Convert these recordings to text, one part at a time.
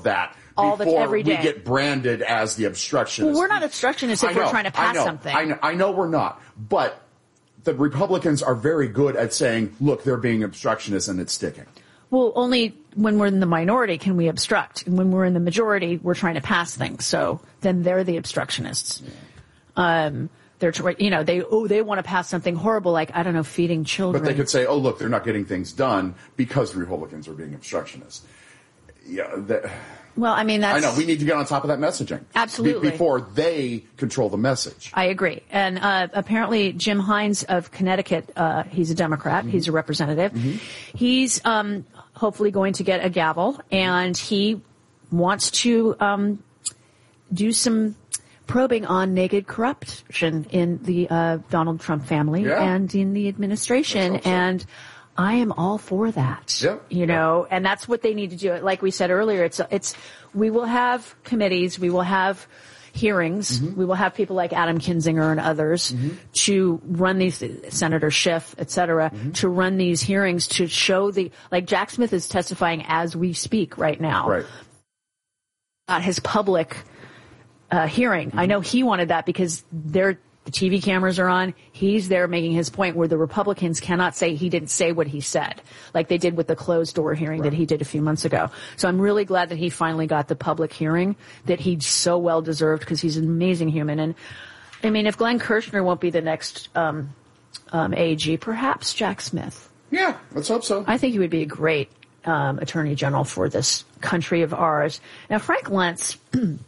that every day. We get branded as the obstructionists. Well, we're not obstructionists if we're trying to pass something. I know we're not. But the Republicans are very good at saying, look, they're being obstructionists and it's sticking. Well, only when we're in the minority can we obstruct. And when we're in the majority, we're trying to pass things. So then they're the obstructionists. Yeah. They want to pass something horrible like, I don't know, feeding children. But they could say, oh, look, they're not getting things done because the Republicans are being obstructionists. Yeah. Well, I mean, I know. We need to get on top of that messaging. Absolutely. Before they control the message. I agree. And apparently Jim Hines of Connecticut, he's a Democrat. Mm-hmm. He's a representative. Mm-hmm. He's hopefully going to get a gavel, and he wants to do some probing on naked corruption in the Donald Trump family and in the administration. And I am all for that. Yeah. And that's what they need to do. Like we said earlier, we will have committees, we will have hearings, we will have people like Adam Kinzinger and others to run these, Senator Schiff, et cetera, to run these hearings to show like Jack Smith is testifying as we speak right now. Right. His public hearing. I know he wanted that because the TV cameras are on. He's there making his point where the Republicans cannot say he didn't say what he said, like they did with the closed door hearing that he did a few months ago. So I'm really glad that he finally got the public hearing that he so well deserved because he's an amazing human. And I mean, if Glenn Kirshner won't be the next AG, perhaps Jack Smith. Yeah, let's hope so. I think he would be a great attorney general for this country of ours. Now, Frank Luntz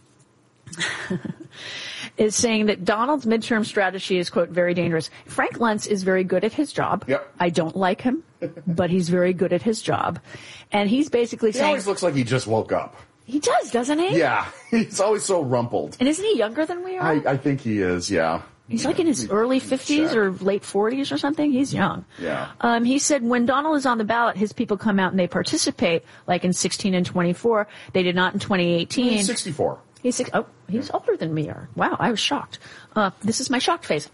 is saying that Donald's midterm strategy is, quote, very dangerous. Frank Luntz is very good at his job. Yep. I don't like him, but he's very good at his job. And he's basically saying... He always looks like he just woke up. He does, doesn't he? Yeah. He's always so rumpled. And isn't he younger than we are? I think he is, yeah. He's like in his early 50s or late 40s or something. He's young. Yeah. He said when Donald is on the ballot, his people come out and they participate, like in 16 and 24. They did not in 2018. He's 64. He's older than we are. Wow, I was shocked. This is my shocked face.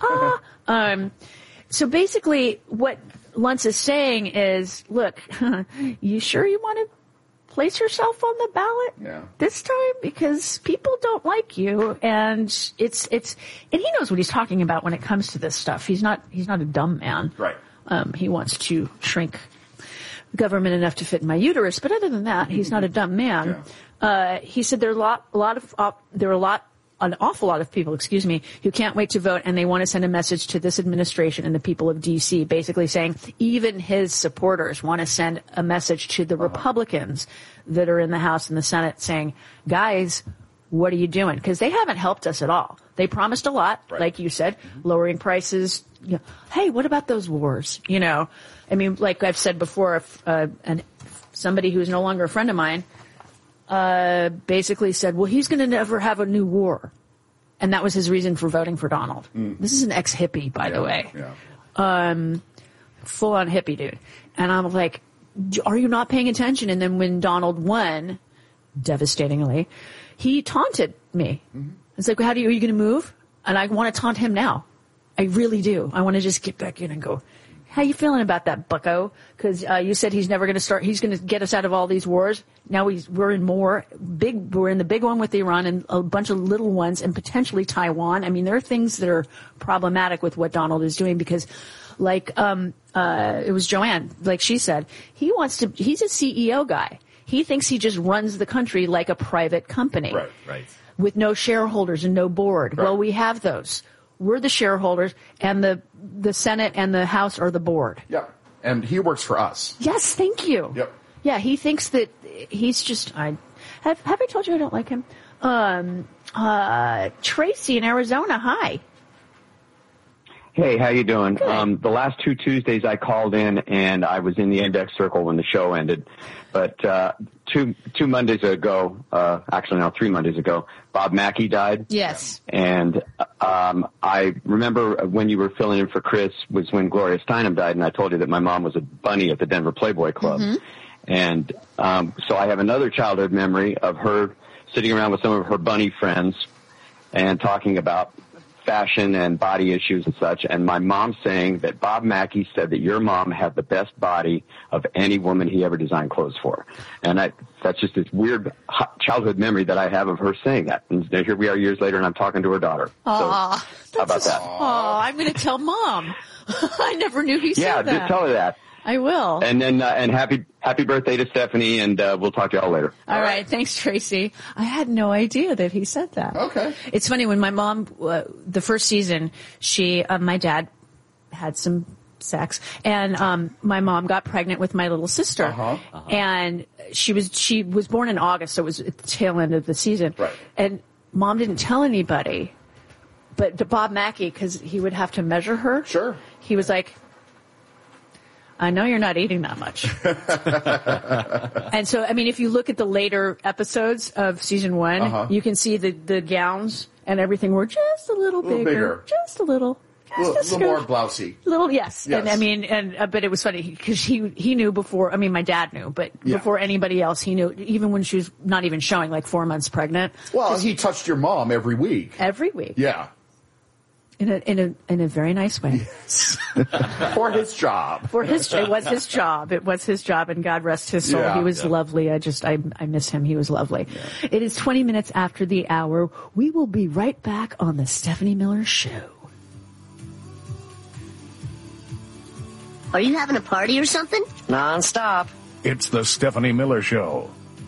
So basically what Luntz is saying is, look, you sure you want to place yourself on the ballot this time? Because people don't like you, and and he knows what he's talking about when it comes to this stuff. He's not a dumb man. Right. He wants to shrink government enough to fit in my uterus, but other than that, he's not a dumb man. Yeah. He said there are an awful lot of people, who can't wait to vote, and they want to send a message to this administration and the people of D.C., basically saying even his supporters want to send a message to the Republicans that are in the House and the Senate saying, guys, what are you doing? Because they haven't helped us at all. They promised a lot, like you said, lowering prices. Hey, what about those wars? I mean, like I've said before, somebody who's no longer a friend of mine basically said, well, he's going to never have a new war. And that was his reason for voting for Donald. This is an ex-hippie, by the way. Yeah. Full-on hippie dude. And I'm like, are you not paying attention? And then when Donald won, devastatingly, he taunted me. It's like, are you going to move? And I want to taunt him now. I really do. I want to just get back in and go, how you feeling about that, bucko? Because you said he's never going to start. He's going to get us out of all these wars. Now we're in more big. We're in the big one with Iran and a bunch of little ones, and potentially Taiwan. I mean, there are things that are problematic with what Donald is doing because, like, it was Joanne, like she said, he's a CEO guy. He thinks he just runs the country like a private company, right, with no shareholders and no board. Right. Well, we have those. We're the shareholders, and the Senate and the House are the board. Yeah, and he works for us. Yes, thank you. Yep. Yeah, he thinks that he's just. Have I told you I don't like him? Tracy in Arizona. Hi. Hey, how you doing? Good. The last 2 Tuesdays I called in and I was in the index circle when the show ended. But two Mondays ago, actually no, 3 Mondays ago, Bob Mackey died. Yes. And I remember when you were filling in for Chris was when Gloria Steinem died, and I told you that my mom was a bunny at the Denver Playboy Club. And so I have another childhood memory of her sitting around with some of her bunny friends and talking about fashion and body issues and such, and my mom saying that Bob Mackie said that your mom had the best body of any woman he ever designed clothes for. And that's just this weird childhood memory that I have of her saying that. And here we are years later, and I'm talking to her daughter. Aw, so, how about that? Oh, I'm going to tell Mom. I never knew he said that. Yeah, just tell her that. I will. And then, and happy birthday to Stephanie, and we'll talk to y'all later. All right. Thanks, Tracy. I had no idea that he said that. Okay. It's funny, when my mom, the first season, my dad had some sex, and my mom got pregnant with my little sister. And she was born in August, so it was at the tail end of the season. Right. And Mom didn't tell anybody, but to Bob Mackie, because he would have to measure her. Sure. He was like, I know you're not eating that much. And so, I mean, if you look at the later episodes of season 1, you can see the gowns and everything were just a little bigger. Just a little. A little more blousy. Yes. And I mean, but it was funny because he knew before, I mean, my dad knew, but before anybody else, he knew, even when she was not even showing, like 4 months pregnant. Well, he touched your mom every week. Every week. Yeah. In a very nice way. Yes. For his job. It was his job. It was his job, and God rest his soul. Yeah, he was lovely. I miss him. He was lovely. Yeah. It is 20 minutes after the hour. We will be right back on the Stephanie Miller Show. Are you having a party or something? Non-stop. It's the Stephanie Miller Show.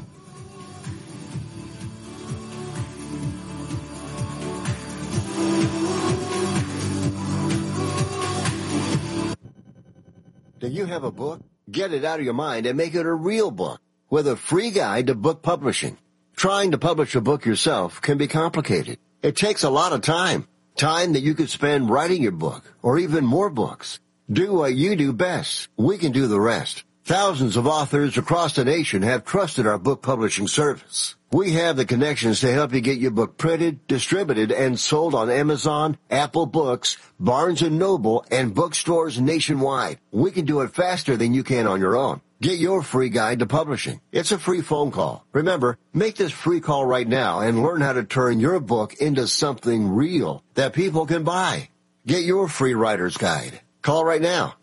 Do you have a book? Get it out of your mind and make it a real book with a free guide to book publishing. Trying to publish a book yourself can be complicated. It takes a lot of time that you could spend writing your book or even more books. Do what you do best. We can do the rest. Thousands of authors across the nation have trusted our book publishing service. We have the connections to help you get your book printed, distributed, and sold on Amazon, Apple Books, Barnes & Noble, and bookstores nationwide. We can do it faster than you can on your own. Get your free guide to publishing. It's a free phone call. Remember, make this free call right now and learn how to turn your book into something real that people can buy. Get your free writer's guide. Call right now,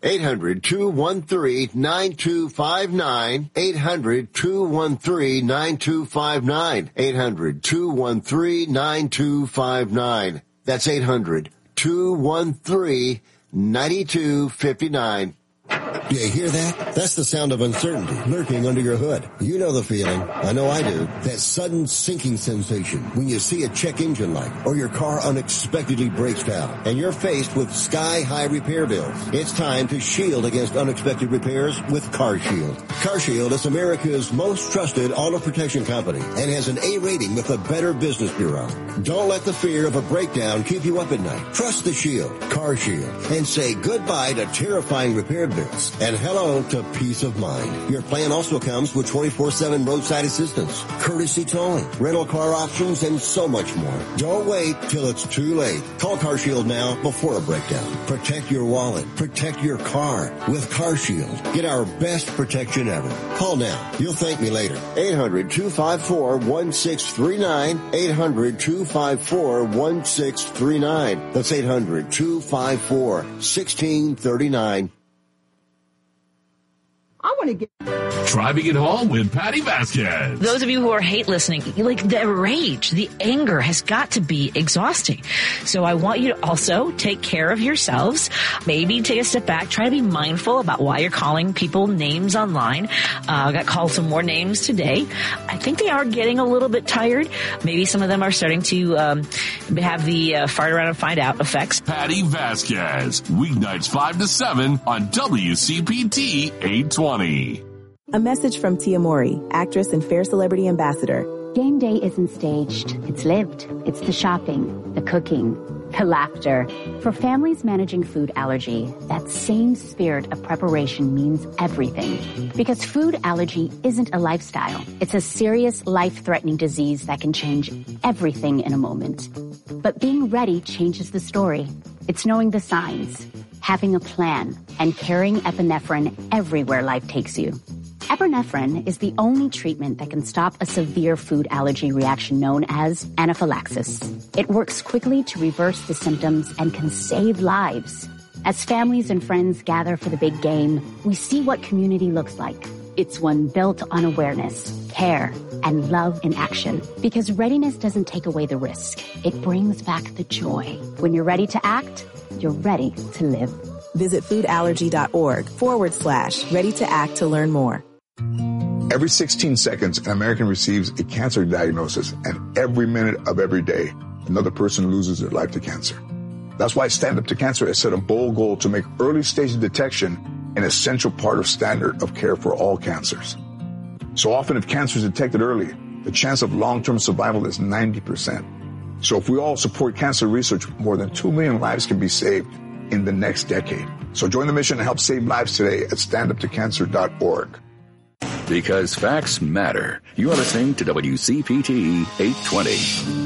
800-213-9259, 800-213-9259, 800-213-9259. That's 800-213-9259. Do you hear that? That's the sound of uncertainty lurking under your hood. You know the feeling. I know I do. That sudden sinking sensation when you see a check engine light or your car unexpectedly breaks down and you're faced with sky-high repair bills. It's time to shield against unexpected repairs with CarShield. CarShield is America's most trusted auto protection company and has an A rating with the Better Business Bureau. Don't let the fear of a breakdown keep you up at night. Trust the Shield, CarShield, and say goodbye to terrifying repair bills and hello to peace of mind. Your plan also comes with 24/7 roadside assistance, courtesy towing, rental car options, and so much more. Don't wait till it's too late. Call CarShield now before a breakdown. Protect your wallet. Protect your car with CarShield. Get our best protection ever. Call now. You'll thank me later. 800-254-1639. 800-254-1639. That's 800-254-1639. I want to get... Driving it home with Patty Vasquez. Those of you who are hate listening, like the rage, the anger has got to be exhausting. So I want you to also take care of yourselves. Maybe take a step back. Try to be mindful about why you're calling people names online. I got called some more names today. I think they are getting a little bit tired. Maybe some of them are starting to have the fart around and find out effects. Patty Vasquez, weeknights 5 to 7 on WCPT 820. A message from Tia Mori, actress and Fair Celebrity Ambassador. Game day isn't staged. It's lived. It's the shopping, the cooking, the laughter. For families managing food allergy, that same spirit of preparation means everything. Because food allergy isn't a lifestyle. It's a serious, life-threatening disease that can change everything in a moment. But being ready changes the story. It's knowing the signs, having a plan, and carrying epinephrine everywhere life takes you. Epinephrine is the only treatment that can stop a severe food allergy reaction known as anaphylaxis. It works quickly to reverse the symptoms and can save lives. As families and friends gather for the big game, we see what community looks like. It's one built on awareness, care, and love in action. Because readiness doesn't take away the risk. It brings back the joy. When you're ready to act, you're ready to live. Visit foodallergy.org/ready to act to learn more. Every 16 seconds, an American receives a cancer diagnosis, and every minute of every day, another person loses their life to cancer. That's why Stand Up to Cancer has set a bold goal to make early stage detection an essential part of standard of care for all cancers. So often, if cancer is detected early, the chance of long-term survival is 90%. So if we all support cancer research, more than 2 million lives can be saved in the next decade. So join the mission to help save lives today at standuptocancer.org. Because facts matter. You are listening to WCPT 820.